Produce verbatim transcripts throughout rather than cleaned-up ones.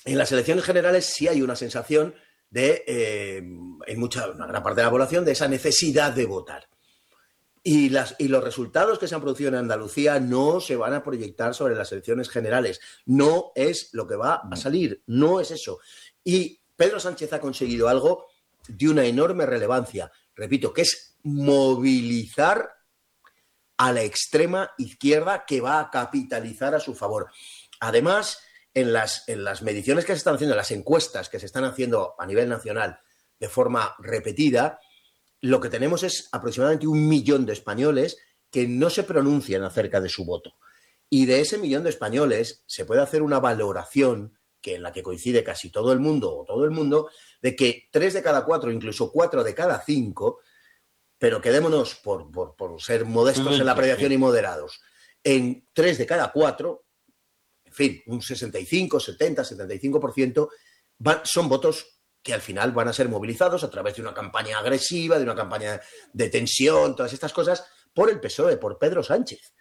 en las elecciones generales sí hay una sensación de, eh, en mucha, una gran parte de la población, de esa necesidad de votar. Y, las, y los resultados que se han producido en Andalucía no se van a proyectar sobre las elecciones generales. No es lo que va a salir, no es eso. Y Pedro Sánchez ha conseguido algo de una enorme relevancia, repito, que es movilizar a la extrema izquierda, que va a capitalizar a su favor. Además, en las, en las mediciones que se están haciendo, en las encuestas que se están haciendo a nivel nacional de forma repetida, lo que tenemos es aproximadamente un millón de españoles que no se pronuncian acerca de su voto. Y de ese millón de españoles se puede hacer una valoración, que en la que coincide casi todo el mundo o todo el mundo, de que tres de cada cuatro, incluso cuatro de cada cinco, pero quedémonos por, por, por ser modestos en la apreciación y moderados, en tres de cada cuatro, en fin, un sesenta y cinco, setenta, setenta y cinco por ciento van, son votos que al final van a ser movilizados a través de una campaña agresiva, de una campaña de tensión, todas estas cosas, por el P S O E, por Pedro Sánchez.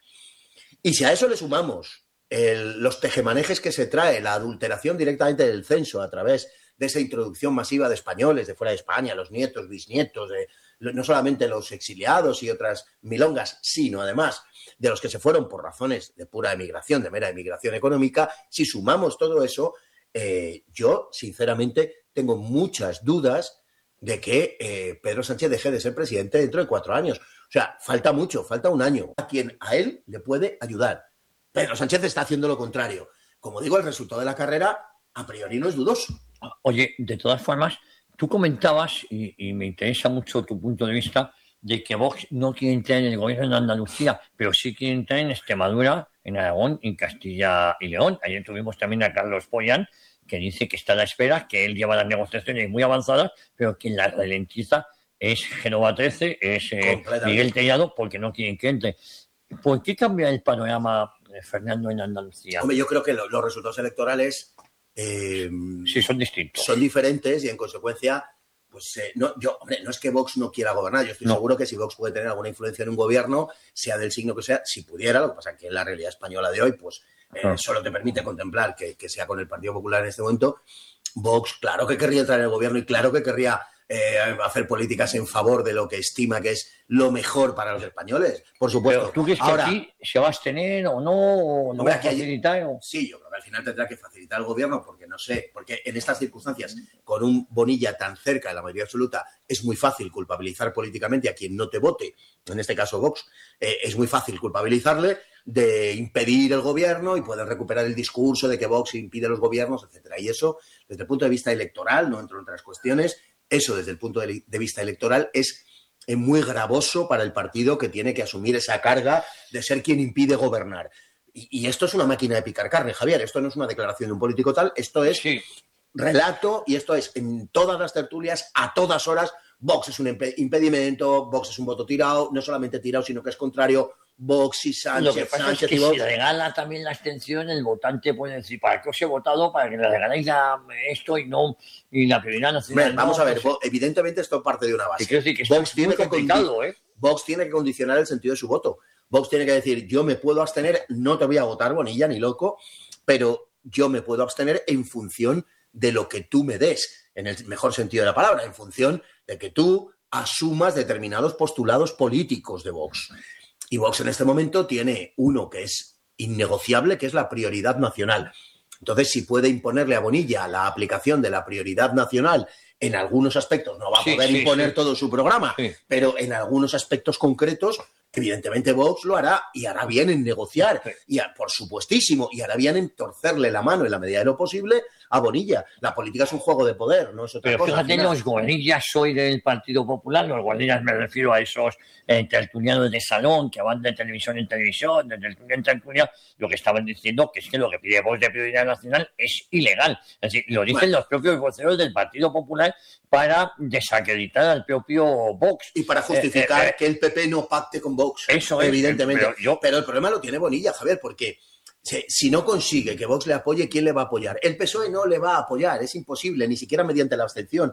Y si a eso le sumamos el, los tejemanejes que se trae, la adulteración directamente del censo a través de esa introducción masiva de españoles de fuera de España, los nietos, bisnietos, de, no solamente los exiliados y otras milongas, sino además de los que se fueron por razones de pura emigración, de mera emigración económica, si sumamos todo eso, eh, yo, sinceramente, tengo muchas dudas de que eh, Pedro Sánchez deje de ser presidente dentro de cuatro años. O sea, falta mucho, falta un año. A quien a él le puede ayudar. Pedro Sánchez está haciendo lo contrario. Como digo, el resultado de la carrera a priori no es dudoso. Oye, de todas formas, tú comentabas, y, y me interesa mucho tu punto de vista, de que Vox no quiere entrar en el gobierno de Andalucía, pero sí quiere entrar en Extremadura, en Aragón, en Castilla y León. Ayer tuvimos también a Carlos Pollán, que dice que está a la espera, que él lleva las negociaciones muy avanzadas, pero quien las ralentiza es Génova trece, es eh, Miguel Tellado, porque no quieren que entre. ¿Por qué cambia el panorama, eh, Fernando, en Andalucía? Hombre, yo creo que lo, los resultados electorales eh, sí son distintos. Son diferentes y, en consecuencia, pues eh, no, yo, hombre, no es que Vox no quiera gobernar. Yo estoy no. seguro que si Vox puede tener alguna influencia en un gobierno, sea del signo que sea, si pudiera, lo que pasa es que en la realidad española de hoy, pues Eh, ah. solo te permite contemplar que, que sea con el Partido Popular en este momento. Vox, claro que querría entrar en el gobierno y claro que querría eh, hacer políticas en favor de lo que estima que es lo mejor para los españoles, por supuesto. Pero ¿tú crees que Ahora, aquí se va a abstener o no? ¿O no va a facilitar? Hay... Sí, yo creo que al final tendrá que facilitar el gobierno, porque no sé, porque en estas circunstancias, con un Bonilla tan cerca de la mayoría absoluta, es muy fácil culpabilizar políticamente a quien no te vote, en este caso Vox, eh, es muy fácil culpabilizarle de impedir el gobierno y poder recuperar el discurso de que Vox impide los gobiernos, etcétera. Y eso, desde el punto de vista electoral, no entro en otras cuestiones, eso desde el punto de vista electoral es muy gravoso para el partido, que tiene que asumir esa carga de ser quien impide gobernar. Y, y esto es una máquina de picar carne, Javier. Esto no es una declaración de un político tal, esto es sí. relato, y esto es en todas las tertulias, a todas horas. Vox es un impedimento, Vox es un voto tirado, no solamente tirado, sino que es contrario. Vox y Sánchez. Lo que pasa Sánchez es que y Vox. si regala también la abstención, el votante puede decir, ¿para qué os he votado? Para que le regaléis a esto y no, y la prioridad nacional. Bueno, vamos no, a ver, pues, evidentemente esto parte de una base. quiero decir que Vox, es tiene muy que complicado, ¿eh? Vox tiene que condicionar el sentido de su voto. Vox tiene que decir, yo me puedo abstener, no te voy a votar, Bonilla, ni loco, pero yo me puedo abstener en función de lo que tú me des, en el mejor sentido de la palabra, en función de que tú asumas determinados postulados políticos de Vox. Y Vox en este momento tiene uno que es innegociable, que es la prioridad nacional. Entonces, si puede imponerle a Bonilla la aplicación de la prioridad nacional en algunos aspectos, no va a Sí, poder sí, imponer sí. todo su programa, Sí. pero en algunos aspectos concretos, evidentemente Vox lo hará, y hará bien en negociar, Sí. y a- por supuestísimo, y hará bien en torcerle la mano en la medida de lo posible a Bonilla. La política es un juego de poder, no es otra Pero cosa. al fíjate, final. los guarrillas soy del Partido Popular, los guarrillas me refiero a esos eh, tertulianos de salón que van de televisión en televisión, de tertulia en tertulia, lo que estaban diciendo que es que lo que pide Vox de prioridad nacional es ilegal. Es decir, lo dicen Bueno. los propios voceros del Partido Popular para desacreditar al propio Vox. Y para justificar Eh, eh, eh, que el P P no pacte con Vox. Eso es, evidentemente. pero yo- Pero el problema lo tiene Bonilla, Javier, porque si, si no consigue que Vox le apoye, ¿quién le va a apoyar? El P S O E no le va a apoyar, es imposible, ni siquiera mediante la abstención.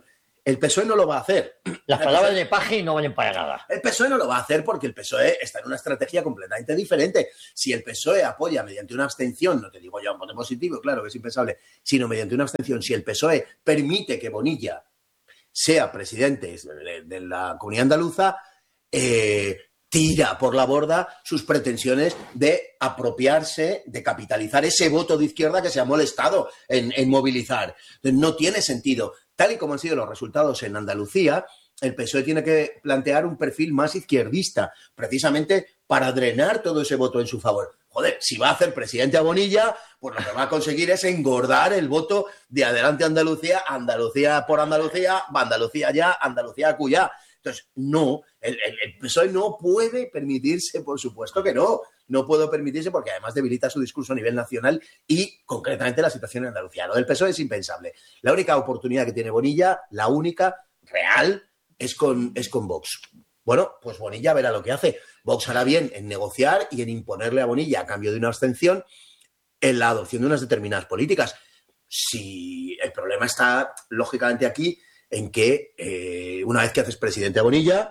El P S O E no lo va a hacer. Las palabras de Paje no valen para nada. El P S O E no lo va a hacer porque el P S O E está en una estrategia completamente diferente. Si el P S O E apoya mediante una abstención, no te digo ya un voto positivo, claro que es impensable, sino mediante una abstención, si el P S O E permite que Bonilla sea presidente de, de la Comunidad Andaluza, eh, tira por la borda sus pretensiones de apropiarse, de capitalizar ese voto de izquierda que se ha molestado en, en movilizar. Entonces, no tiene sentido. Tal y como han sido los resultados en Andalucía, el P S O E tiene que plantear un perfil más izquierdista, precisamente para drenar todo ese voto en su favor. Joder, si va a hacer presidente a Bonilla, pues lo que va a conseguir es engordar el voto de Adelante Andalucía, Andalucía por Andalucía, Andalucía ya, Andalucía cuyá. Entonces, no, el, el, el P S O E no puede permitirse, por supuesto que no, no puede permitirse porque además debilita su discurso a nivel nacional y concretamente la situación en Andalucía. Lo del P S O E es impensable. La única oportunidad que tiene Bonilla, la única, real, es con, es con Vox. Bueno, pues Bonilla verá lo que hace. Vox hará bien en negociar y en imponerle a Bonilla, a cambio de una abstención, en la adopción de unas determinadas políticas. Si el problema está, lógicamente, aquí, en que eh, una vez que haces presidente a Bonilla,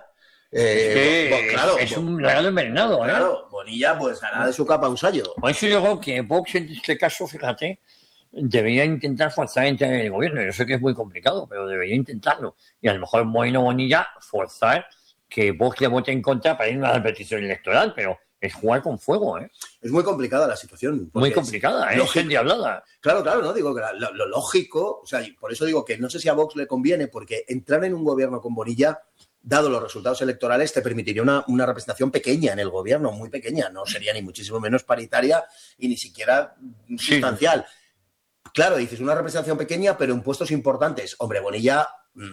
eh, es, Vox, claro, es un regalo envenenado, ¿eh? Claro, Bonilla pues hará de su capa un sallo. Por eso yo creo que Vox en este caso, fíjate, debería intentar forzar a entrar en el gobierno. Yo sé que es muy complicado, pero debería intentarlo. Y a lo mejor Moreno Bonilla forzar que Vox le vote en contra para ir a una repetición electoral, pero es jugar con fuego, ¿eh? Es muy complicada la situación. Muy complicada, ¿eh? Es endiablada. Claro, claro, no digo que la, lo, lo lógico, o sea, por eso digo que no sé si a Vox le conviene, porque entrar en un gobierno con Bonilla, dado los resultados electorales, te permitiría una, una representación pequeña en el gobierno, muy pequeña, no sería ni muchísimo menos paritaria y ni siquiera sustancial. Sí. Claro, dices una representación pequeña, pero en puestos importantes. Hombre, Bonilla,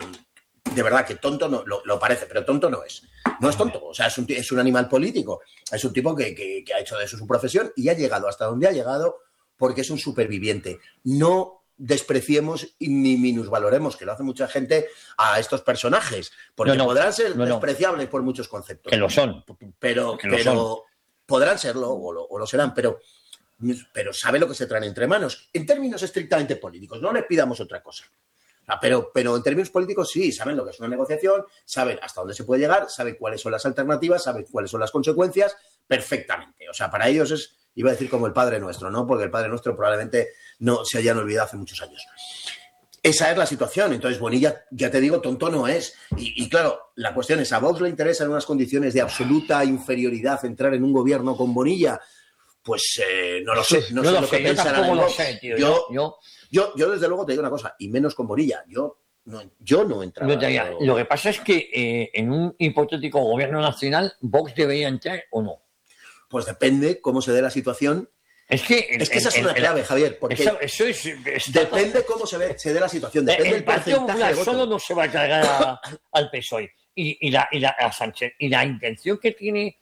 de verdad que tonto no, lo, lo parece, pero tonto no es. No es tonto, o sea, es un, es un animal político, es un tipo que, que, que ha hecho de eso su profesión y ha llegado hasta donde ha llegado porque es un superviviente. No despreciemos ni minusvaloremos, que lo hace mucha gente, a estos personajes, porque no, no, podrán ser no, no. despreciables por muchos conceptos. Que lo son. Pero, que lo pero son. podrán serlo o lo, o lo serán, pero, pero sabe lo que se traen entre manos. En términos estrictamente políticos, no les pidamos otra cosa. Pero, pero en términos políticos sí, saben lo que es una negociación, saben hasta dónde se puede llegar, saben cuáles son las alternativas, saben cuáles son las consecuencias, perfectamente. O sea, para ellos es, iba a decir como el Padre Nuestro, ¿no? Porque el Padre Nuestro probablemente no se hayan olvidado hace muchos años. Esa es la situación. Entonces, Bonilla, ya te digo, tonto no es. Y, y claro, la cuestión es, ¿a Vox le interesa en unas condiciones de absoluta inferioridad entrar en un gobierno con Bonilla? Pues eh, no lo sé, no, no sé lo, lo que sé, pensarán en Vox. Sé, tío. Yo, yo, yo, yo, desde luego, te digo una cosa, y menos con Bonilla. Yo no, yo no entraba. No pero... Lo que pasa es que eh, en un hipotético gobierno nacional, ¿Vox debería entrar o no? Pues depende cómo se dé la situación. Es que, es que esa es una clave, Javier, porque eso, eso es, está... depende cómo se, ve, se dé la situación, depende el del porcentaje Partido de votos. Solo no se va a cargar a, al P S O E y, y, la, y la, a Sánchez. Y la intención que tiene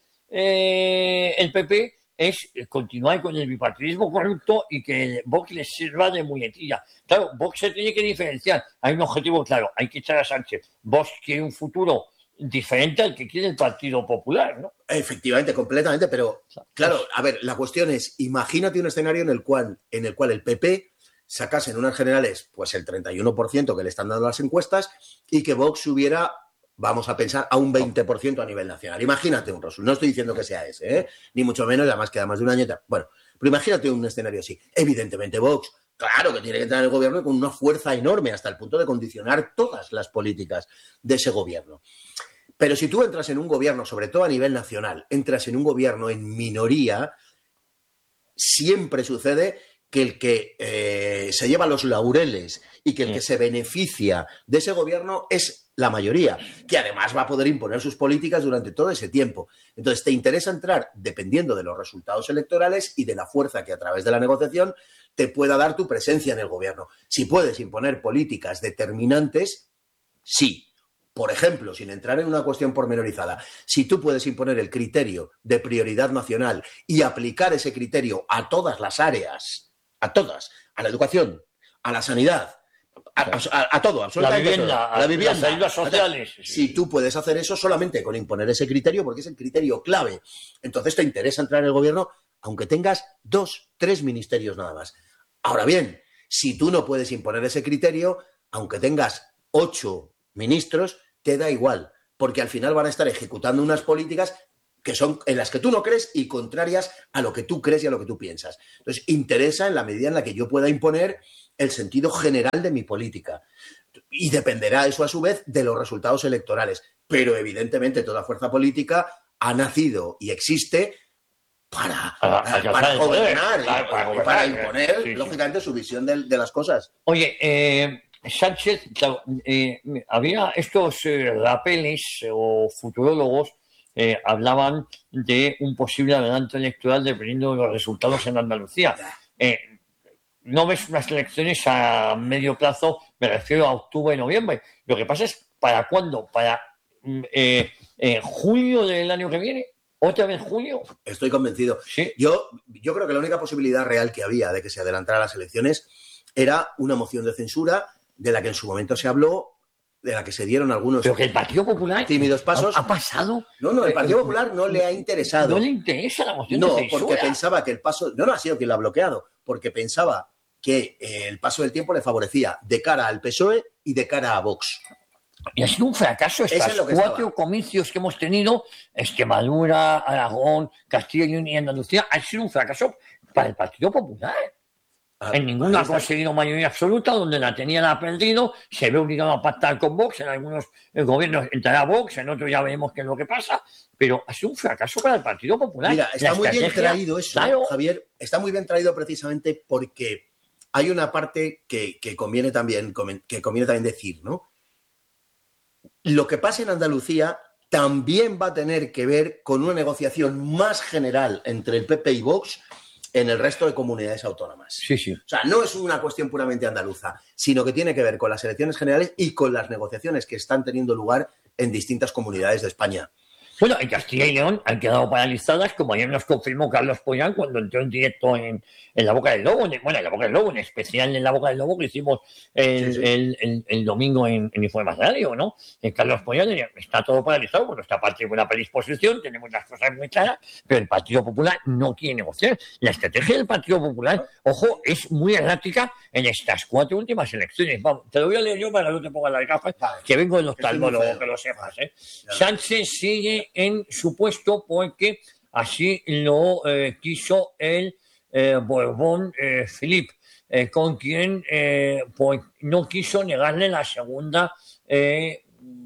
eh, el P P es continuar con el bipartidismo corrupto y que Vox les sirva de muletilla. Claro, Vox se tiene que diferenciar. Hay un objetivo claro, hay que echar a Sánchez. Vox quiere un futuro diferente al que quiere el Partido Popular, ¿no? Efectivamente, completamente, pero claro, a ver, la cuestión es, imagínate un escenario en el cual, en el cual el P P sacase en unas generales pues el treinta y uno por ciento que le están dando las encuestas y que Vox subiera, vamos a pensar, a un veinte por ciento a nivel nacional. Imagínate un resultado, no estoy diciendo que sea ese, ¿eh? Ni mucho menos, además queda más de un año. Bueno, pero imagínate un escenario así. Evidentemente Vox, claro que tiene que entrar en el gobierno con una fuerza enorme hasta el punto de condicionar todas las políticas de ese gobierno. Pero si tú entras en un gobierno, sobre todo a nivel nacional, entras en un gobierno en minoría, siempre sucede que el que eh, se lleva los laureles y que el que se beneficia de ese gobierno es la mayoría, que además va a poder imponer sus políticas durante todo ese tiempo. Entonces, te interesa entrar dependiendo de los resultados electorales y de la fuerza que a través de la negociación te pueda dar tu presencia en el gobierno. Si puedes imponer políticas determinantes, sí. Por ejemplo, sin entrar en una cuestión pormenorizada, si tú puedes imponer el criterio de prioridad nacional y aplicar ese criterio a todas las áreas, a todas, a la educación, a la sanidad, a, a, a todo, absolutamente la vivienda, todo, a la vivienda, las ayudas sociales. Si tú puedes hacer eso solamente con imponer ese criterio, porque es el criterio clave, entonces te interesa entrar en el gobierno, aunque tengas dos, tres ministerios nada más. Ahora bien, si tú no puedes imponer ese criterio, aunque tengas ocho ministros, te da igual, porque al final van a estar ejecutando unas políticas que son en las que tú no crees y contrarias a lo que tú crees y a lo que tú piensas. Entonces, interesa en la medida en la que yo pueda imponer el sentido general de mi política. Y dependerá eso, a su vez, de los resultados electorales. Pero, evidentemente, toda fuerza política ha nacido y existe para, Para, para, para gobernar, claro, para, para, gobernar, para imponer, sí, sí. lógicamente, su visión de, de las cosas. Oye, eh, Sánchez, eh, había estos eh, rapeles o futurólogos eh, hablaban de un posible adelanto electoral dependiendo de los resultados en Andalucía. Eh, no ves unas elecciones a medio plazo, me refiero a octubre y noviembre. Lo que pasa es, ¿para cuándo? ¿Para eh, eh, julio del año que viene? ¿Otra vez julio? Estoy convencido. Sí. Yo, yo creo que la única posibilidad real que había de que se adelantaran las elecciones era una moción de censura de la que en su momento se habló, de la que se dieron algunos Pero que el Partido Popular tímidos pasos. ¿Ha, ha pasado? No, no, el Partido Popular no le ha interesado. No le interesa la moción No, de censura. porque pensaba que el paso... No, no ha sido quien lo ha bloqueado, porque pensaba que eh, el paso del tiempo le favorecía de cara al P S O E y de cara a Vox. Y ha sido un fracaso estas es cuatro estaba. comicios que hemos tenido, Extremadura, Aragón, Castilla y León y Andalucía, ha sido un fracaso para el Partido Popular. Ah, en ninguno ha conseguido mayoría absoluta, donde la tenía la ha perdido, se ve obligado a pactar con Vox, en algunos gobiernos entrará Vox, en otros ya veremos qué es lo que pasa, pero ha sido un fracaso para el Partido Popular. Mira, está la muy bien traído eso, claro. Javier, está muy bien traído precisamente porque hay una parte que, que, conviene también, que conviene también decir, ¿no? Lo que pasa en Andalucía también va a tener que ver con una negociación más general entre el P P y Vox en el resto de comunidades autónomas. Sí, sí. O sea, no es una cuestión puramente andaluza, sino que tiene que ver con las elecciones generales y con las negociaciones que están teniendo lugar en distintas comunidades de España. Bueno, en Castilla y León han quedado paralizadas, como ayer nos confirmó Carlos Pollán cuando entró en directo en, en La Boca del Lobo, en, bueno, en La Boca del Lobo, en especial en La Boca del Lobo que hicimos el, sí, sí. el, el, el domingo en, en Informas Radio, ¿no? En Carlos Pollán está todo paralizado, por nuestra parte hay buena predisposición, tenemos las cosas muy claras, pero el Partido Popular no quiere negociar. La estrategia del Partido Popular, ojo, es muy errática en estas cuatro últimas elecciones. Vamos, te lo voy a leer yo para que no te pongas las gafas, que vengo de los oftalmólogos, que lo sepas, ¿eh? Sánchez sigue en su puesto porque así lo eh, quiso el eh, Borbón eh, Philippe, eh, con quien eh, pues, no quiso negarle la segunda eh,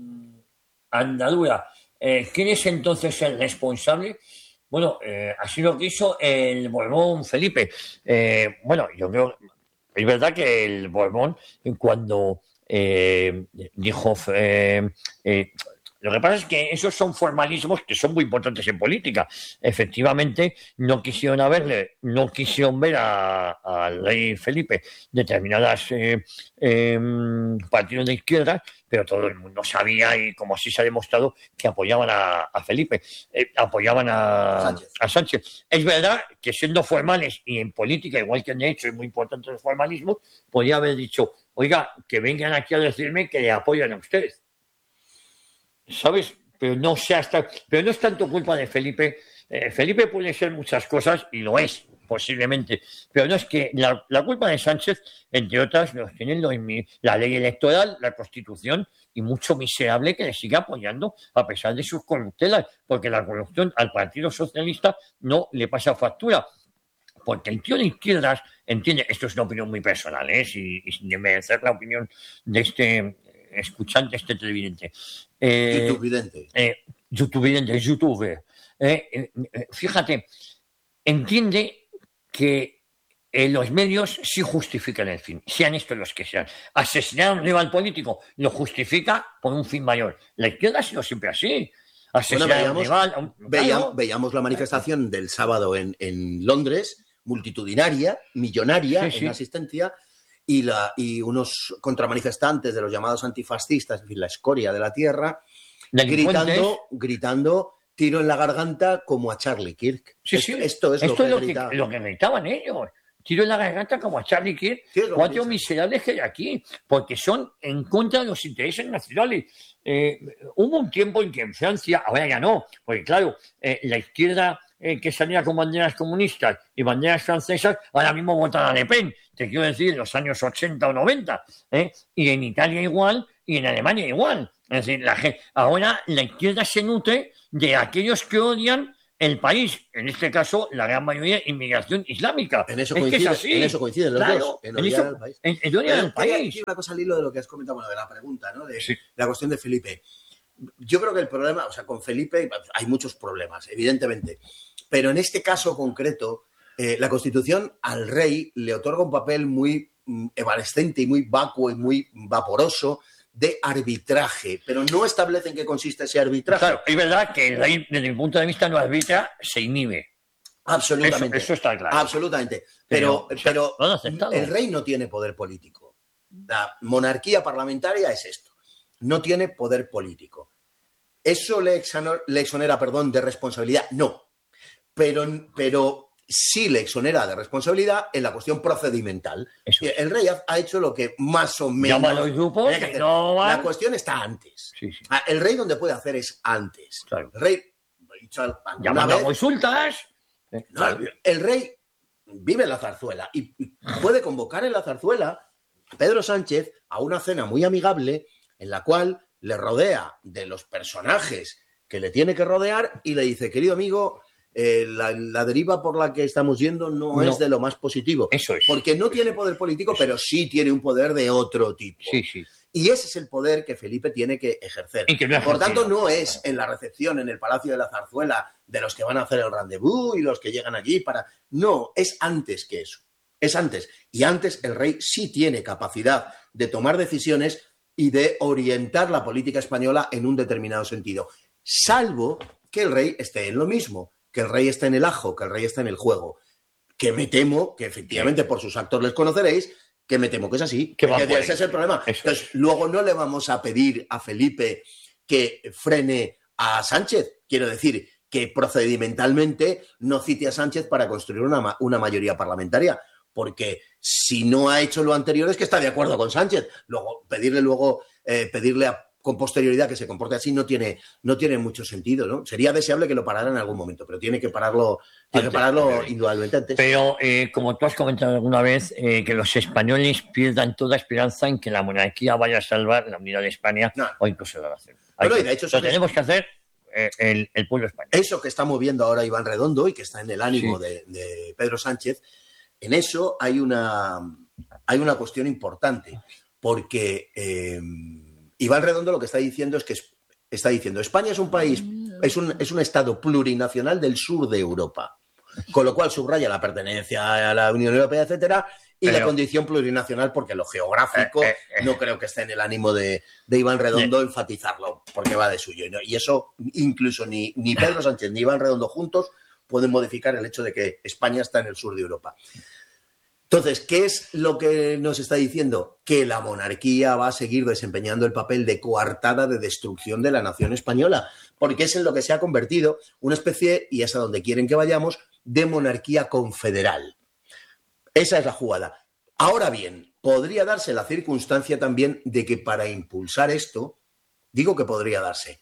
andadura. Eh, ¿Quién es entonces el responsable? Bueno, eh, así lo quiso el Borbón Felipe. Eh, bueno, yo creo, es verdad que el Borbón cuando eh, dijo... Eh, eh, Lo que pasa es que esos son formalismos que son muy importantes en política. Efectivamente, no quisieron haberle, no quisieron ver al rey Felipe determinadas eh, eh, partidos de izquierda, pero todo el mundo sabía, y como así se ha demostrado, que apoyaban a, a Felipe, eh, apoyaban a Sánchez. a Sánchez. Es verdad que siendo formales, y en política, igual que en derecho, es muy importante el formalismo, podía haber dicho, oiga, que vengan aquí a decirme que le apoyan a ustedes. ¿Sabes? Pero no sea hasta, pero no es tanto culpa de Felipe. Eh, Felipe puede ser muchas cosas, y lo es, posiblemente, pero no es que la, la culpa de Sánchez, entre otras, los tienen los, la ley electoral, la Constitución, y mucho miserable que le sigue apoyando a pesar de sus corruptelas, porque la corrupción al Partido Socialista no le pasa factura. Porque el tío de izquierdas entiende, esto es una opinión muy personal, ¿eh? y, y sin merecer la opinión de este escuchante, este televidente. Eh, YouTubevidente. Eh, YouTubevidente, youtuber. Eh, eh, fíjate, entiende que eh, los medios sí justifican el fin, sean estos los que sean. Asesinar a un rival político lo justifica por un fin mayor. La izquierda ha sido siempre así. Asesinar bueno, veíamos, a un rival. A un, veíamos, claro. veíamos la manifestación del sábado en, en Londres, multitudinaria, millonaria sí, sí. en asistencia. Y, la, y unos contramanifestantes de los llamados antifascistas, es decir, la escoria de la tierra, gritando, gritando tiro en la garganta como a Charlie Kirk. Sí, sí. Esto, esto es, esto lo, es que lo, que, lo que gritaban ellos. Tiro en la garganta como a Charlie Kirk. Sí, cuatro miserables que hay aquí, porque son en contra de los intereses nacionales. Eh, hubo un tiempo en que en Francia, ahora ya no, porque claro, eh, la izquierda eh, que salía con banderas comunistas y banderas francesas, ahora mismo votan a Le Pen, te quiero decir, en los años ochenta o noventa. ¿eh? Y en Italia igual, y en Alemania igual. Es decir, la gente, ahora la izquierda se nutre de aquellos que odian el país, en este caso la gran mayoría inmigración islámica. En eso es coincide, que es así. en eso coinciden los Claro, dos, en en odiar eso- al país. en- en odiar al Pero quería país. decir una cosa al hilo de lo que has comentado, bueno, de la pregunta, ¿no? De, Sí. de la cuestión de Felipe. Yo creo que el problema, o sea, con Felipe hay muchos problemas, evidentemente, pero en este caso concreto, eh, la Constitución al rey le otorga un papel muy mm, evanescente y muy vacuo y muy vaporoso de arbitraje, pero no establece en qué consiste ese arbitraje. Claro, es verdad que el rey, desde mi punto de vista, no arbitra, se inhibe. Absolutamente. Eso, eso está claro. Absolutamente. Pero, Pero, pero, o sea, lo han aceptado. el rey no tiene poder político. La monarquía parlamentaria es esto. No tiene poder político. ¿Eso le exonera, le exonera perdón, de responsabilidad? No. Pero, pero sí le exonera de responsabilidad en la cuestión procedimental. Eso. El rey ha, ha hecho lo que más o menos... Llama a los grupos tenía que que hacer. no van. La cuestión está antes. Sí, sí. Ah, El rey donde puede hacer es antes. Claro. El rey... he dicho alguna Llamando a vez, consultas. eh, no, el rey vive en la zarzuela y puede convocar en la zarzuela a Pedro Sánchez a una cena muy amigable en la cual le rodea de los personajes que le tiene que rodear y le dice, querido amigo, eh, la, la deriva por la que estamos yendo no, No. es de lo más positivo. Eso es. Porque no tiene poder político, Eso. pero sí tiene un poder de otro tipo. Sí, sí. Y ese es el poder que Felipe tiene que ejercer. Y que no ha Por tanto, ejercido. no es en la recepción, en el Palacio de la Zarzuela, de los que van a hacer el rendezvous y los que llegan allí para... No, es antes que eso. Es antes. Y antes el rey sí tiene capacidad de tomar decisiones y de orientar la política española en un determinado sentido. Salvo que el rey esté en lo mismo, que el rey esté en el ajo, que el rey esté en el juego. Que me temo, que efectivamente por sus actos les conoceréis, que me temo que es así. Que va Que por ese ahí. es el problema. Eso Entonces, es. luego no le vamos a pedir a Felipe que frene a Sánchez. Quiero decir, que procedimentalmente no cite a Sánchez para construir una, ma- una mayoría parlamentaria. Porque si no ha hecho lo anterior es que está de acuerdo con Sánchez. Luego, pedirle luego, eh, pedirle a- con posterioridad que se comporte así no tiene, no tiene mucho sentido, ¿no? Sería deseable que lo parara en algún momento, pero tiene que pararlo, tiene que Antes, pararlo ok. indudablemente antes. Pero, eh, como tú has comentado alguna vez, eh, que los españoles pierdan toda esperanza en que la monarquía vaya a salvar la unidad de España No. o incluso la nación. Hay Bueno, y que- de hecho, lo eso que- tenemos que hacer eh, el, el pueblo español. Eso que está moviendo ahora Iván Redondo y que está en el ánimo Sí. de, de Pedro Sánchez, en eso hay una, hay una cuestión importante, porque eh, Iván Redondo lo que está diciendo es que es- está diciendo España es un país, es un, es un estado plurinacional del sur de Europa, con lo cual subraya la pertenencia a la Unión Europea, etcétera, y Pero- la condición plurinacional, porque lo geográfico Eh, eh, eh. no creo que esté en el ánimo de, de Iván Redondo enfatizarlo, porque va de suyo. ¿no? Y eso incluso ni, ni Pedro Sánchez ni Iván Redondo juntos pueden modificar el hecho de que España está en el sur de Europa. Entonces, ¿qué es lo que nos está diciendo? Que la monarquía va a seguir desempeñando el papel de coartada de destrucción de la nación española, porque es en lo que se ha convertido una especie, y es a donde quieren que vayamos, de monarquía confederal. Esa es la jugada. Ahora bien, podría darse la circunstancia también de que para impulsar esto, digo que podría darse,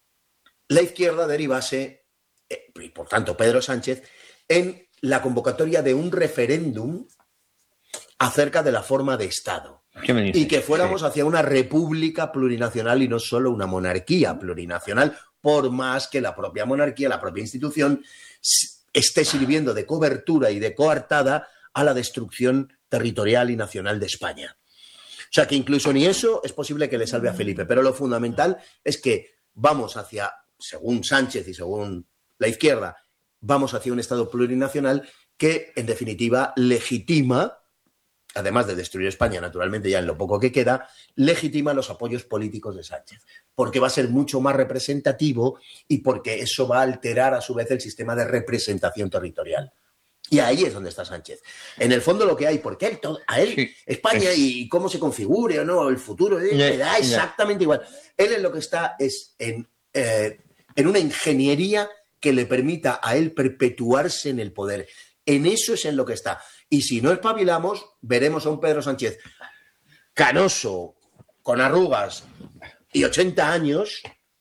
la izquierda derivase, eh, y por tanto Pedro Sánchez, en la convocatoria de un referéndum acerca de la forma de Estado. ¿Qué me dices? Y que fuéramos Sí. hacia una república plurinacional y no solo una monarquía plurinacional, por más que la propia monarquía, la propia institución, s- esté sirviendo de cobertura y de coartada a la destrucción territorial y nacional de España. O sea que incluso ni eso es posible que le salve a Felipe, pero lo fundamental es que vamos hacia, según Sánchez y según la izquierda, vamos hacia un Estado plurinacional que, en definitiva, legitima, además de destruir España, naturalmente, ya en lo poco que queda, legitima los apoyos políticos de Sánchez, porque va a ser mucho más representativo y porque eso va a alterar, a su vez, el sistema de representación territorial. Y ahí es donde está Sánchez. En el fondo lo que hay, porque él todo, a él, Sí. España Es- y cómo se configure o no, el futuro, eh, Le- le da le- exactamente igual. Él en lo que está es en, eh, en una ingeniería que le permita a él perpetuarse en el poder. En eso es en lo que está. Y si no espabilamos, veremos a un Pedro Sánchez canoso, con arrugas y ochenta años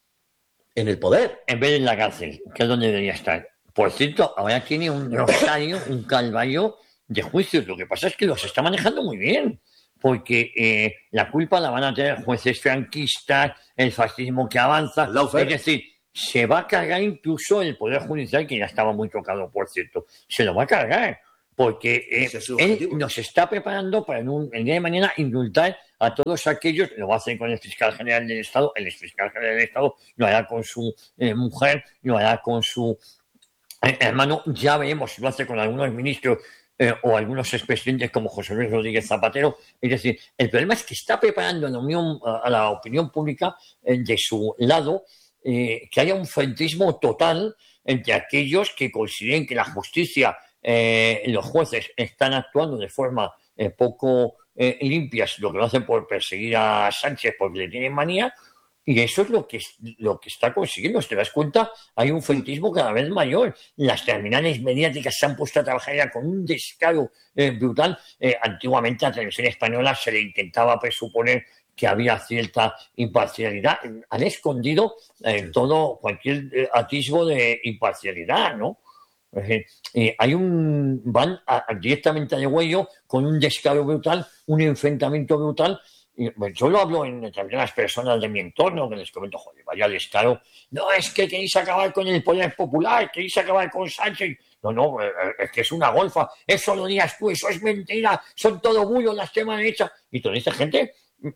en el poder. En vez de en la cárcel, que es donde debería estar. Por cierto, ahora tiene un rosario, un calvario de juicios. Lo que pasa es que los está manejando muy bien. porque eh, la culpa la van a tener jueces franquistas, el fascismo que avanza. Es decir, se va a cargar incluso el Poder Judicial, que ya estaba muy tocado, por cierto. Se lo va a cargar, porque eh, es él nos está preparando para en un, el día de mañana indultar a todos aquellos. Lo va a hacer con el fiscal general del Estado. El fiscal general del Estado lo hará con su eh, mujer, lo hará con su eh, hermano. Ya veremos si lo hace con algunos ministros Eh, o algunos expresidentes como José Luis Rodríguez Zapatero. Es decir, el problema es que está preparando a la, unión, a la opinión pública eh, de su lado eh, que haya un frentismo total entre aquellos que consideren que la justicia, eh, los jueces están actuando de forma eh, poco eh, limpia, lo que lo hacen por perseguir a Sánchez porque le tienen manía. Y eso es lo que, lo que está consiguiendo. Si te das cuenta, hay un frentismo cada vez mayor. Las terminales mediáticas se han puesto a trabajar ya con un descaro eh, brutal. Eh, antiguamente a la televisión española se le intentaba presuponer que había cierta imparcialidad. Han escondido eh, todo, cualquier eh, atisbo de imparcialidad, ¿no? Eh, eh, hay un van a, a, directamente al huello con un descaro brutal, un enfrentamiento brutal. Yo lo hablo en determinadas personas de mi entorno, que les comento, joder, vaya descaro. No, es que queréis acabar con el poder popular, queréis acabar con Sánchez. No, no, es que es una golfa. Eso lo digas tú, eso es mentira. Son todo bullo la extrema derecha. Y toda esta gente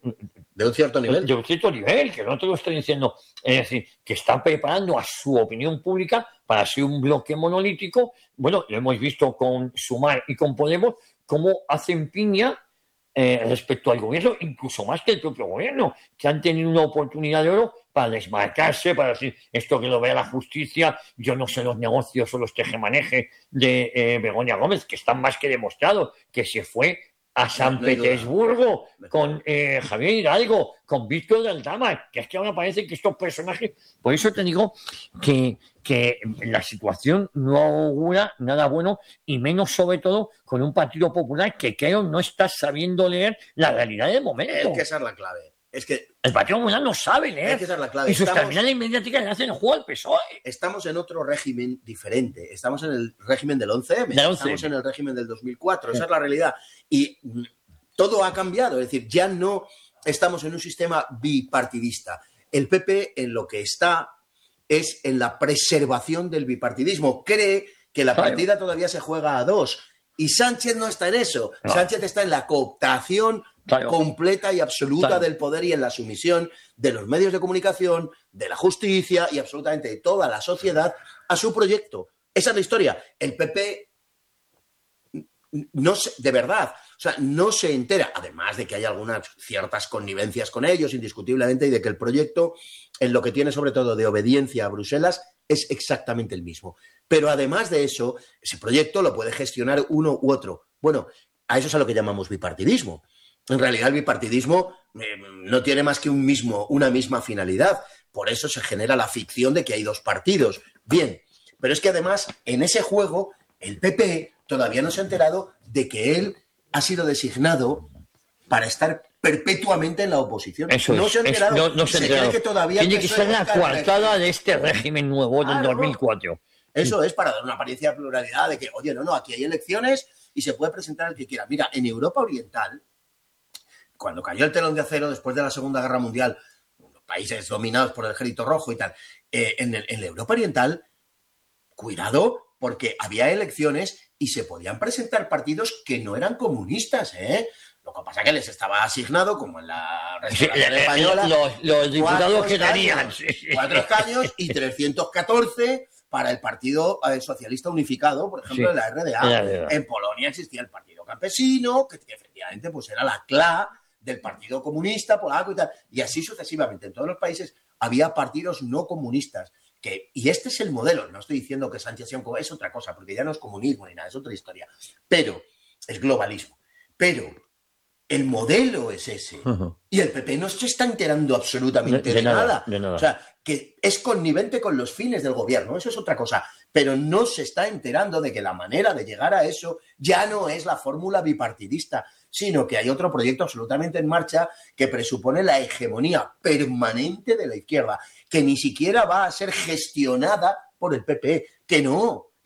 de un cierto nivel. De un cierto nivel, que no te lo estoy diciendo. Es decir, que están preparando a su opinión pública para ser un bloque monolítico. Bueno, lo hemos visto con Sumar y con Podemos, cómo hacen piña Eh, respecto al gobierno, incluso más que el propio gobierno, que han tenido una oportunidad de oro para desmarcarse, para decir esto que lo vea la justicia, yo no sé los negocios o los tejemanejes de eh, Begoña Gómez, que están más que demostrados, que se fue a San no, no Petersburgo no. con eh, Javier Hidalgo, con Víctor del Dama, que es que ahora parece que estos personajes... Por eso te digo que, que la situación no augura nada bueno, y menos sobre todo con un Partido Popular que creo no está sabiendo leer la realidad del momento. Es que esa es la clave. Es que el Partido Popular no sabe leer. Es que esa es la clave. Y sus terminales mediáticas le hacen el juego al P S O E. Estamos en otro régimen diferente. Estamos en el régimen del once eme. Estamos en el régimen del dos mil cuatro. Esa es la realidad. Y todo ha cambiado. Es decir, ya no estamos en un sistema bipartidista. El P P en lo que está es en la preservación del bipartidismo. Cree que la partida claro. todavía se juega a dos. Y Sánchez no está en eso. No. Sánchez está en la cooptación claro. completa y absoluta claro. del poder y en la sumisión de los medios de comunicación, de la justicia y absolutamente de toda la sociedad a su proyecto. Esa es la historia. El P P no se, de verdad, o sea, no se entera, además de que hay algunas ciertas connivencias con ellos, indiscutiblemente, y de que el proyecto, en lo que tiene sobre todo de obediencia a Bruselas, es exactamente el mismo. Pero además de eso, ese proyecto lo puede gestionar uno u otro. Bueno, a eso es a lo que llamamos bipartidismo. En realidad el bipartidismo eh, no tiene más que un mismo, una misma finalidad. Por eso se genera la ficción de que hay dos partidos. Bien, pero es que además en ese juego el P P todavía no se ha enterado de que él ha sido designado para estar perpetuamente en la oposición. Eso no es, se ha enterado. Es, no, no se, se enterado. cree que todavía tiene que ser la coartada de este régimen nuevo del claro, dos mil cuatro. Eso es para dar una apariencia de pluralidad, de que, oye, no, no, aquí hay elecciones y se puede presentar el que quiera. Mira, en Europa Oriental, cuando cayó el telón de acero después de la Segunda Guerra Mundial, los países dominados por el Ejército Rojo y tal, eh, en, el, en la Europa Oriental, cuidado, porque había elecciones y se podían presentar partidos que no eran comunistas, ¿eh? Lo que pasa es que les estaba asignado, como en la Restauración sí, Española, los, los diputados que tenían. Sí. Cuatro escaños y trescientos catorce para el Partido Socialista Unificado, por ejemplo, sí. de la R D A. La verdad. En Polonia existía el Partido Campesino, que, que efectivamente pues, era la cla del Partido Comunista polaco y tal. Y así sucesivamente. En todos los países había partidos no comunistas. Que, y este es el modelo. No estoy diciendo que Sánchez sea un comunista, es otra cosa, porque ya no es comunismo ni nada, es otra historia. Pero es globalismo. Pero el modelo es ese. Uh-huh. Y el P P no se está enterando absolutamente de, de, de, nada, nada. de nada. O sea, que es connivente con los fines del gobierno, eso es otra cosa. Pero no se está enterando de que la manera de llegar a eso ya no es la fórmula bipartidista, sino que hay otro proyecto absolutamente en marcha que presupone la hegemonía permanente de la izquierda, que ni siquiera va a ser gestionada por el P P, que no.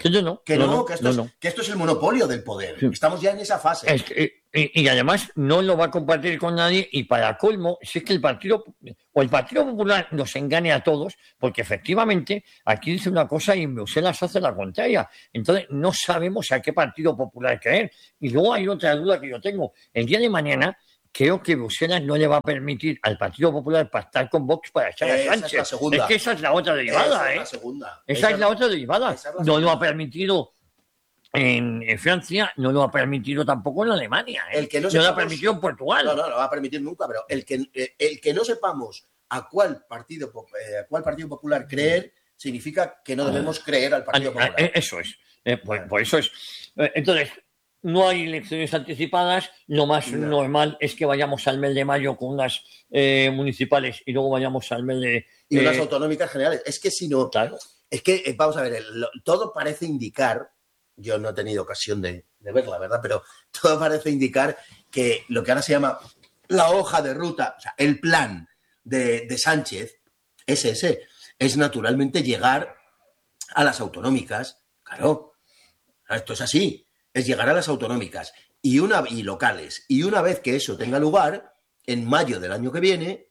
Que yo no. Que no, no, no que, esto no, es, no. que esto es el monopolio del poder. Sí. Estamos ya en esa fase. Es que, y, y además no lo va a compartir con nadie, y para colmo, si es que el Partido o el Partido Popular nos engaña a todos, porque efectivamente aquí dice una cosa y en Bruselas hace la contraria. Entonces no sabemos a qué Partido Popular creer. Y luego hay otra duda que yo tengo. El día de mañana creo que Bruselas no le va a permitir al Partido Popular pactar con Vox para echar a Sánchez. Esa es la segunda. Es que esa es la otra derivada, esa ¿eh? Es la segunda. Esa, esa es la otra derivada. Es la no lo ha permitido en, en Francia, no lo ha permitido tampoco en Alemania, ¿eh? El que no, no sepamos, lo ha permitido en Portugal. No, no, no lo va a permitir nunca, pero el que, el que no sepamos a cuál partido, a cuál partido Popular creer, significa que no debemos creer al Partido Popular. Eso es. Eh, por, por eso es. Entonces, no hay elecciones anticipadas. Lo más no. normal es que vayamos al mes de mayo con unas eh, municipales y luego vayamos al mes de... Y eh, unas autonómicas generales. Es que si no... Claro. Es que, vamos a ver, el, todo parece indicar... Yo no he tenido ocasión de, de verla, ¿verdad? Pero todo parece indicar que lo que ahora se llama la hoja de ruta, o sea, el plan de, de Sánchez, es ese. Es naturalmente llegar a las autonómicas. Claro, esto es así. Es llegar a las autonómicas y, una, y locales. Y una vez que eso tenga lugar, en mayo del año que viene,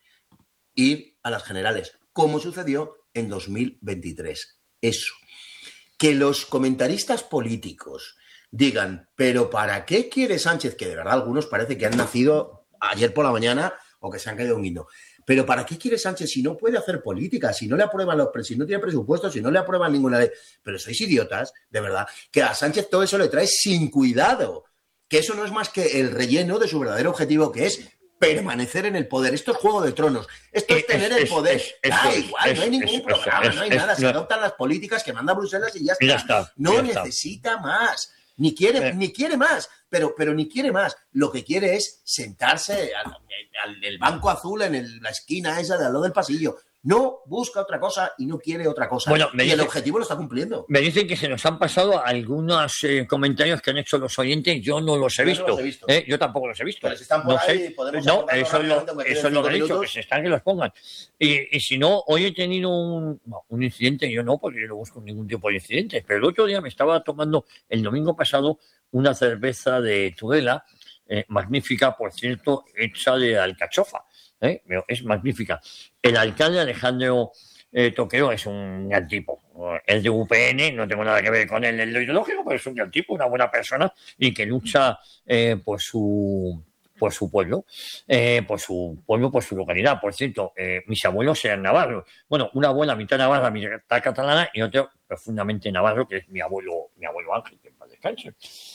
ir a las generales, como sucedió en dos mil veintitrés. Eso. Que los comentaristas políticos digan, pero ¿para qué quiere Sánchez? Que de verdad algunos parece que han nacido ayer por la mañana o que se han caído un guindo. Pero ¿para qué quiere Sánchez si no puede hacer política? Si no le aprueban los si no tiene presupuestos, si no le aprueban ninguna ley. Pero sois idiotas, de verdad, que a Sánchez todo eso le trae sin cuidado. Que eso no es más que el relleno de su verdadero objetivo, que es permanecer en el poder. Esto es Juego de Tronos. Esto es, es tener es, el poder. Es, es, da igual, es, no hay ningún programa, no hay nada. Se adoptan las políticas que manda Bruselas y ya está. Ya está no ya necesita está. más. Ni quiere, eh. ni quiere más. Pero, pero ni quiere más. Lo que quiere es sentarse al, al, al banco azul en el, la esquina esa de al lado del pasillo. No busca otra cosa y no quiere otra cosa. Bueno, y dice, el objetivo lo está cumpliendo. Me dicen que se nos han pasado algunos eh, comentarios que han hecho los oyentes. Yo no los he yo visto. No los he visto. Eh, yo tampoco los he visto. Pero si están por no ahí, sé. podemos no, eso es lo, eso es lo que he dicho, minutos. que se están que los pongan. Y, y si no, hoy he tenido un, no, un incidente. Yo no, porque yo no busco ningún tipo de incidentes. Pero el otro día me estaba tomando, el domingo pasado, una cerveza de Tudela, eh, magnífica, por cierto, hecha de alcachofa. ¿eh? Es magnífica. El alcalde Alejandro Eh, Toquero es un gran tipo. Es de U P N, no tengo nada que ver con él en lo ideológico, pero es un gran tipo, una buena persona y que lucha eh, por su por su pueblo, eh, por su pueblo, por su localidad. Por cierto, eh, mis abuelos eran navarros. Bueno, una abuela mitad navarra, mitad catalana y otro profundamente navarro, que es mi abuelo, mi abuelo Ángel, que en paz descanse.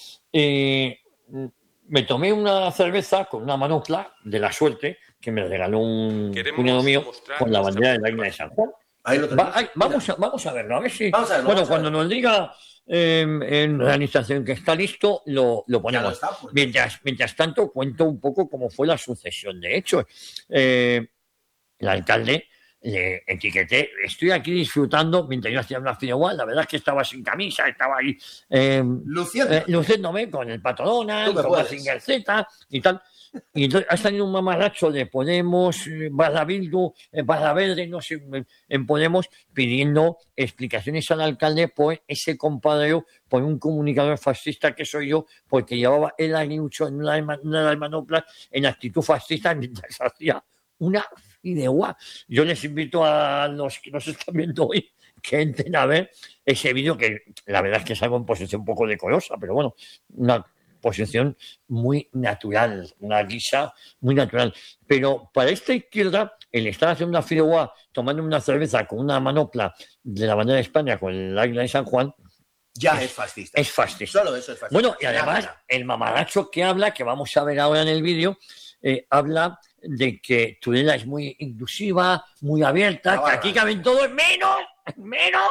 Eh, me tomé una cerveza con una manopla de la suerte que me regaló un cuñado mío con la bandera de la isla de San Juan. Ahí lo Va, ahí, vamos, a, vamos a verlo, a ver si. Vamos a verlo, bueno, vamos cuando a nos diga eh, en organización que está listo, lo, lo ponemos. Está, pues. mientras, mientras tanto, cuento un poco cómo fue la sucesión de hechos. Eh, el alcalde le etiqueté, estoy aquí disfrutando mientras yo hacía una fideuá, la verdad es que estaba sin camisa, estaba ahí eh, luciendo. eh, luciéndome con el Pato Donald, con Mazinger Z y tal. Y entonces ha salido un mamarracho de Podemos, Barra Bildu, Barra Verde, no sé, en Podemos, pidiendo explicaciones al alcalde por ese compadreo, por un comunicador fascista que soy yo, porque llevaba el aguilucho en una de las manoplas en actitud fascista mientras hacía una fideuá. Yo les invito a los que nos están viendo hoy que entren a ver ese vídeo, que la verdad es que es algo en posición un poco decorosa, pero bueno, una posición muy natural, una guisa muy natural. Pero para esta izquierda, el estar haciendo una fideuá, tomando una cerveza con una manopla de la bandera de España con el águila de San Juan, ya es, es fascista. Es fascista. Solo eso es fascista. Bueno, y además, el mamarracho que habla, que vamos a ver ahora en el vídeo, eh, habla de que Tudela es muy inclusiva, muy abierta, ah, que aquí caben todos menos, menos,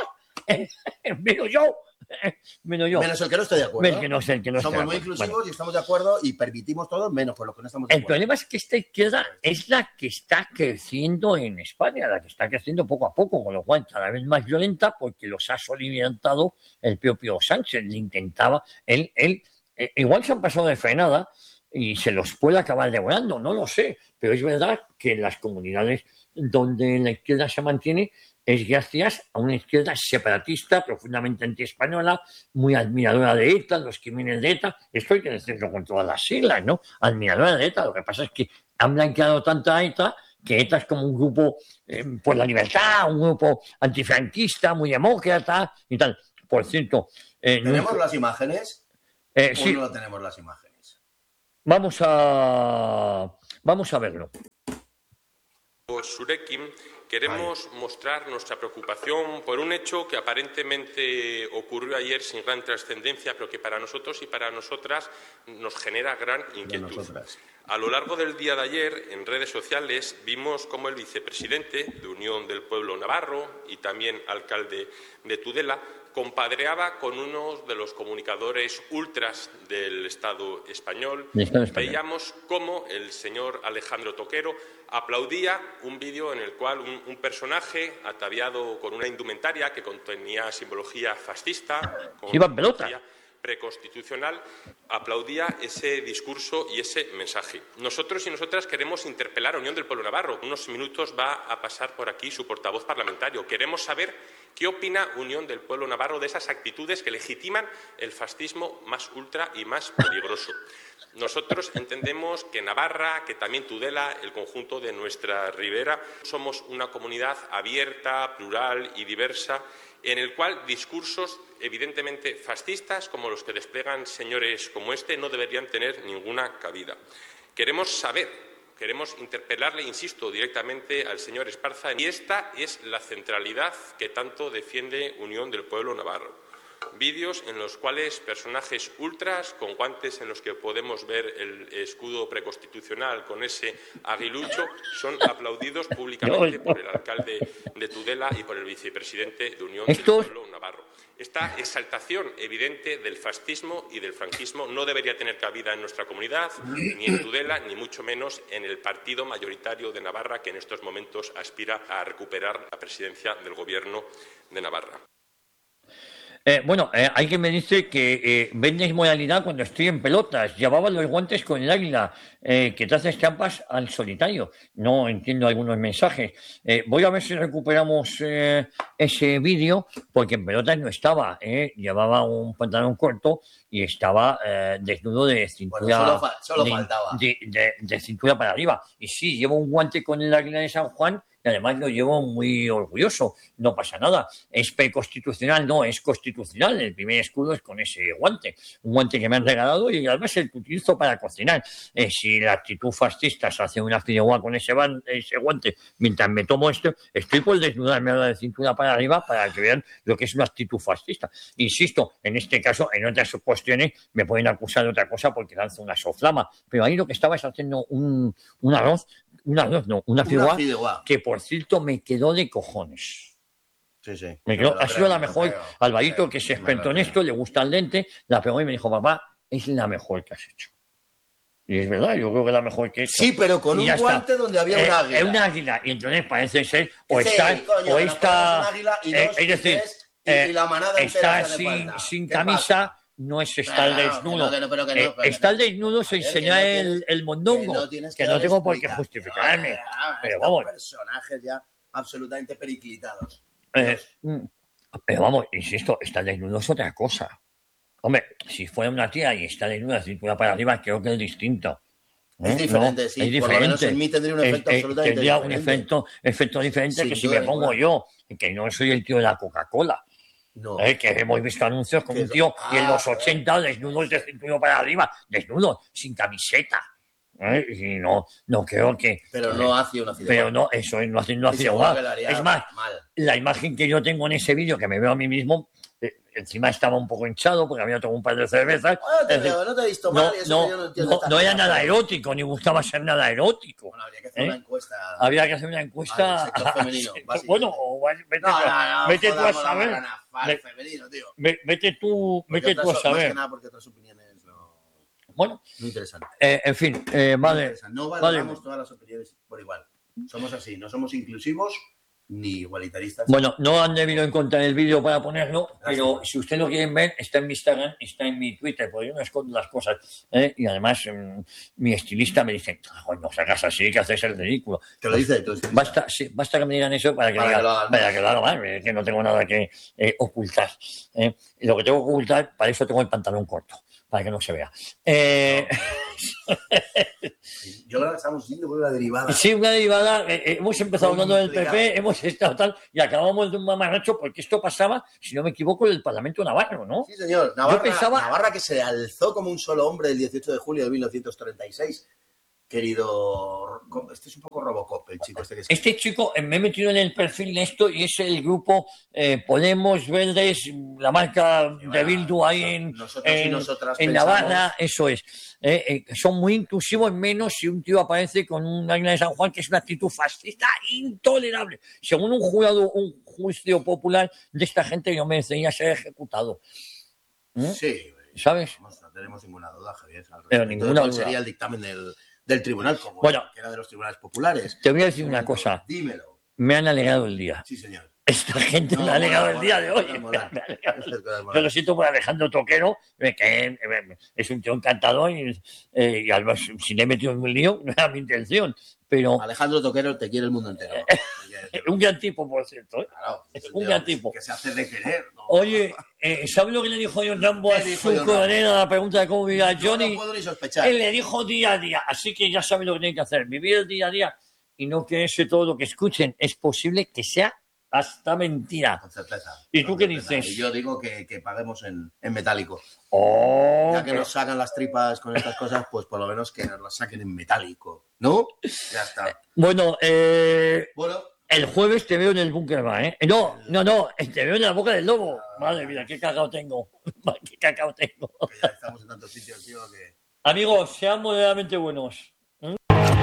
menos yo. Menos yo. Menos el que no estoy de acuerdo. Menos que no sé, el que no Somos muy inclusivos bueno. y estamos de acuerdo y permitimos todo, menos por lo que no estamos de el acuerdo. El problema es que esta izquierda es la que está creciendo en España, la que está creciendo poco a poco, con lo cual cada vez más violenta, porque los ha soliviantado el propio Sánchez. Le intentaba, él, él, eh, igual se han pasado de frenada y se los puede acabar devorando, no lo sé, pero es verdad que en las comunidades donde la izquierda se mantiene, es gracias a una izquierda separatista, profundamente antiespañola, muy admiradora de ETA, los crímenes de ETA. Esto hay que decirlo con todas las siglas, ¿no? Admiradora de ETA. Lo que pasa es que han blanqueado tanto a ETA que ETA es como un grupo eh, por la libertad, un grupo antifranquista, muy demócrata y tal. Por cierto... Eh, ¿Tenemos no... las imágenes? Eh, ¿O sí. no tenemos las imágenes? Vamos a... Vamos a verlo. Surekin, queremos Ay. mostrar nuestra preocupación por un hecho que aparentemente ocurrió ayer sin gran trascendencia, pero que para nosotros y para nosotras nos genera gran inquietud. A lo largo del día de ayer, en redes sociales, vimos cómo el vicepresidente de Unión del Pueblo Navarro y también alcalde de Tudela compadreaba con uno de los comunicadores ultras del Estado español. Estado español. Veíamos cómo el señor Alejandro Toquero aplaudía un vídeo en el cual un, un personaje ataviado con una indumentaria que contenía simbología fascista, con iba en pelota, preconstitucional, aplaudía ese discurso y ese mensaje. Nosotros y nosotras queremos interpelar a Unión del Pueblo Navarro. Unos minutos va a pasar por aquí su portavoz parlamentario. Queremos saber qué opina Unión del Pueblo Navarro de esas actitudes que legitiman el fascismo más ultra y más peligroso. Nosotros entendemos que Navarra, que también Tudela, el conjunto de nuestra ribera, somos una comunidad abierta, plural y diversa, en el cual discursos evidentemente fascistas, como los que desplegan señores como este, no deberían tener ninguna cabida. Queremos saber, queremos interpelarle, insisto, directamente al señor Esparza, y esta es la centralidad que tanto defiende Unión del Pueblo Navarro. Vídeos en los cuales personajes ultras, con guantes en los que podemos ver el escudo preconstitucional con ese aguilucho, son aplaudidos públicamente por el alcalde de Tudela y por el vicepresidente de Unión del Pueblo Navarro. Esta exaltación evidente del fascismo y del franquismo no debería tener cabida en nuestra comunidad, ni en Tudela, ni mucho menos en el partido mayoritario de Navarra, que en estos momentos aspira a recuperar la presidencia del Gobierno de Navarra. Eh, bueno, eh, hay quien me dice que eh, vendes moralidad cuando estoy en pelotas. Llevaba los guantes con el águila, eh, que te haces trampas al solitario. No entiendo algunos mensajes. Eh, voy a ver si recuperamos eh, ese vídeo, porque en pelotas no estaba. Eh. Llevaba un pantalón corto y estaba eh, desnudo de cintura, bueno, solo, fa solo de, faltaba. De, de, de cintura para arriba. Y sí, llevo un guante con el águila de San Juan, y además lo llevo muy orgulloso, no pasa nada. Es preconstitucional, no, es constitucional. El primer escudo es con ese guante, un guante que me han regalado y además el que utilizo para cocinar. Eh, si la actitud fascista se hace una fideuá con ese, ese guante mientras me tomo esto, estoy por desnudarme ahora de cintura para arriba para que vean lo que es una actitud fascista. Insisto, en este caso, en otras cuestiones me pueden acusar de otra cosa porque lanzo una soflama, pero ahí lo que estaba es haciendo un, un arroz Una, no, no, una fideuá que, por cierto, me quedó de cojones. Sí, sí. Me quedó, ha sido la mejor. Alvarito, que es experto en esto, le gusta el dente, la pegó y me dijo, papá, es la mejor que has hecho. Y es verdad, yo creo que es la mejor que he hecho. Sí, pero con un guante está. Donde había eh, un águila. Eh, un águila. Y entonces parece ser, o sí, está, coño, o está, y eh, es decir, y, y la manada está sin, sin camisa. Pasa? No es estar no, desnudo. Que no, pero que no, eh, pero estar desnudo se enseña no el, el mondongo, que no, que no tengo por qué justificarme. Ah, pero vamos. Personajes ya absolutamente periclitados. Eh, pero vamos, insisto, estar desnudo es otra cosa. Hombre, si fuera una tía y está desnuda, cintura para arriba, creo que es distinto. ¿Eh? Es diferente, no, sí. Es diferente. Por lo menos en mí tendría un efecto es, absolutamente tendría diferente. un efecto, efecto diferente Sin que si me pongo yo, que no soy el tío de la Coca-Cola. No. Eh, que hemos visto anuncios con un tío ah, y en los ochenta desnudos de cintura para arriba, desnudos, sin camiseta. ¿Eh? Y no, no creo que. Pero no hace una fideuá. Pero no, eso no hace una fideuá. Es más, mal. La imagen que yo tengo en ese vídeo, que me veo a mí mismo, eh, encima estaba un poco hinchado porque había tomado un par de cervezas. No te, veo, no te he visto mal. No, y eso no, yo no, entiendo no, no era nada erótico, ni gustaba ser nada erótico. Bueno, habría que hacer ¿Eh? una encuesta. Habría que hacer una encuesta. Al sector femenino. Bueno, o vete, no, no, no, vete tú a saber. Ve, femenino, tío. Vete tú, vete tú a saber. Más que nada porque otras opiniones no. Bueno, muy interesante. Eh, en fin, eh, vale. No valoramos vale. todas las opiniones por igual. Somos así, no somos inclusivos ni igualitaristas. Bueno, no han debido encontrar el vídeo para ponerlo, pero si ustedes lo quieren ver, está en mi Instagram, está en mi Twitter, porque yo no escondo las cosas. ¿eh? Y además, mmm, mi estilista me dice, no sacas así, que haces el ridículo. Te lo dice tu estilista. Basta, sí, basta que me digan eso para que, para diga, que lo hagan para que lo haga mal, eh, que no tengo nada que eh, ocultar. ¿eh? Y lo que tengo que ocultar, para eso tengo el pantalón corto, para que no se vea. Eh... No. Yo creo que estamos yendo por una derivada. Sí, una derivada. Eh, hemos empezado hablando del P P, hemos estado tal, y acabamos de un mamarracho, porque esto pasaba, si no me equivoco, en el Parlamento navarro, ¿no? Sí, señor. Navarra, Yo pensaba... Navarra que se alzó como un solo hombre el dieciocho de julio de mil novecientos treinta y seis. Querido, este es un poco Robocop, el chico este que se... Este chico, me he metido en el perfil de esto y es el grupo eh, Podemos, Verdes, la marca bueno, de Bildu ahí en, en, en Navarra, eso es. Eh, eh, son muy inclusivos, menos si un tío aparece con un águila de San Juan, que es una actitud fascista intolerable. Según un jurado, un juicio popular de esta gente, yo merecería ser ejecutado. ¿Mm? Sí. ¿Sabes? Vamos, no tenemos ninguna duda, Javier. Pero ninguna duda. Sería el dictamen del... del tribunal, como bueno, que era de los tribunales populares. Te voy a decir una cosa. Dímelo. Me han alegrado el día. Sí, señor. Esta gente no, me ha alegrado mola, el día mola, de hoy. Mola, mola. Yo lo siento por Alejandro Toquero, que es un tío encantador y, eh, y además, si le he metido en un lío, no era mi intención. Pero Alejandro Toquero te quiere el mundo entero. Un gran tipo, por cierto. ¿eh? Claro, un gran tipo. Que se hace de querer. ¿no? Oye, eh, ¿sabes lo que le dijo John Rambo a su coronel a la pregunta de cómo vivía Johnny? No puedo ni sospechar. Él le dijo día a día, así que ya saben lo que tienen que hacer, vivir el día a día y no creerse todo lo que escuchen. Es posible que sea hasta mentira. Con certeza. ¿Y tú con qué certeza. dices? Y yo digo que, que paguemos en, en metálico. Oh, ya que pero... nos sacan las tripas con estas cosas, pues por lo menos que nos las saquen en metálico. ¿No? Ya está. Bueno, eh... Bueno. El jueves te veo en el búnker, ¿eh? No, no, no, te veo en la boca del lobo. Madre mía, qué cacao tengo. Qué cacao tengo. Que ya estamos en tantos sitios, tío, que... Amigos, sean moderadamente buenos.